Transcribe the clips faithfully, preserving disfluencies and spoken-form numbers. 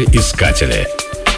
Наши искатели.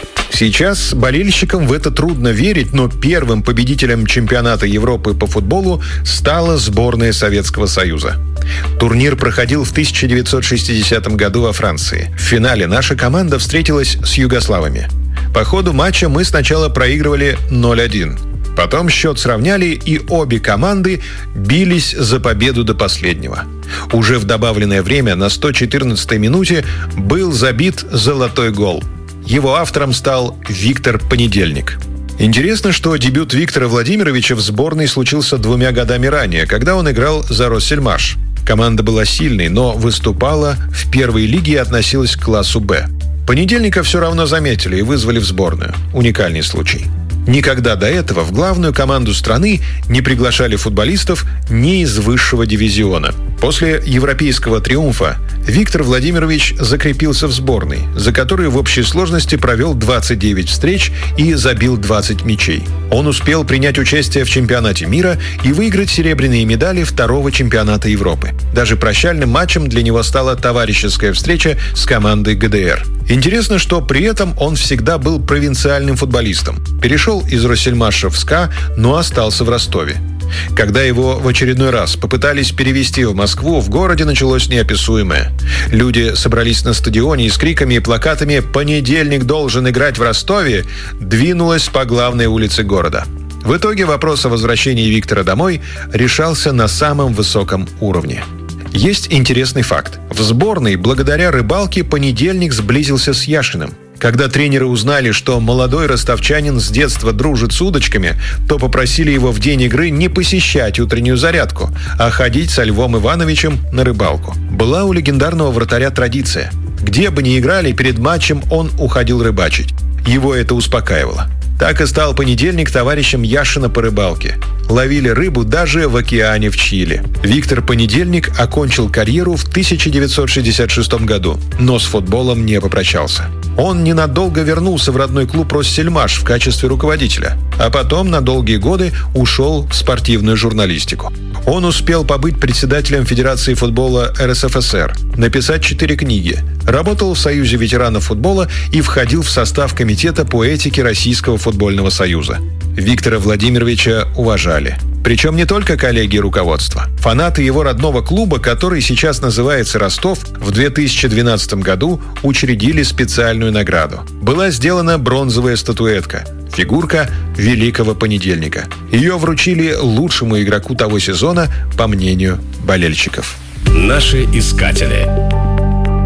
Сейчас болельщикам в это трудно верить, но первым победителем чемпионата Европы по футболу стала сборная Советского Союза. Турнир проходил в тысяча девятьсот шестидесятом году во Франции. В финале наша команда встретилась с югославами. По ходу матча мы сначала проигрывали ноль один. Потом счет сравняли, и обе команды бились за победу до последнего. Уже в добавленное время на сто четырнадцатой минуте был забит золотой гол. Его автором стал Виктор Понедельник. Интересно, что дебют Виктора Владимировича в сборной случился двумя годами ранее, когда он играл за Россельмаш. Команда была сильной, но выступала в первой лиге и относилась к классу «Б». Понедельника все равно заметили и вызвали в сборную. Уникальный случай. Никогда до этого в главную команду страны не приглашали футболистов ни из высшего дивизиона. После европейского триумфа Виктор Владимирович закрепился в сборной, за которую в общей сложности провел двадцать девять встреч и забил двадцать мячей. Он успел принять участие в чемпионате мира и выиграть серебряные медали второго чемпионата Европы. Даже прощальным матчем для него стала товарищеская встреча с командой ГДР. Интересно, что при этом он всегда был провинциальным футболистом. Перешел из Россельмаша в СКА, но остался в Ростове. Когда его в очередной раз попытались перевести в Москву, в городе началось неописуемое. Люди собрались на стадионе и с криками и плакатами «Понедельник должен играть в Ростове» двинулась по главной улице города. В итоге вопрос о возвращении Виктора домой решался на самом высоком уровне. Есть интересный факт. В сборной благодаря рыбалке Понедельник сблизился с Яшиным. Когда тренеры узнали, что молодой ростовчанин с детства дружит с удочками, то попросили его в день игры не посещать утреннюю зарядку, а ходить со Львом Ивановичем на рыбалку. Была у легендарного вратаря традиция. Где бы ни играли, перед матчем он уходил рыбачить. Его это успокаивало. Так и стал Понедельник товарищем Яшина по рыбалке. Ловили рыбу даже в океане в Чили. Виктор Понедельник окончил карьеру в тысяча девятьсот шестьдесят шестом году, но с футболом не попрощался. Он ненадолго вернулся в родной клуб «Россельмаш» в качестве руководителя, а потом на долгие годы ушел в спортивную журналистику. Он успел побыть председателем Федерации футбола эр эс эф эс эр, написать четыре книги, работал в Союзе ветеранов футбола и входил в состав комитета по этике Российского футбольного союза. Виктора Владимировича уважали. Причем не только коллеги и руководство. Фанаты его родного клуба, который сейчас называется «Ростов», в две тысячи двенадцатом году учредили специальную награду. Была сделана бронзовая статуэтка – фигурка Великого Понедельника. Ее вручили лучшему игроку того сезона, по мнению болельщиков. Наши искатели.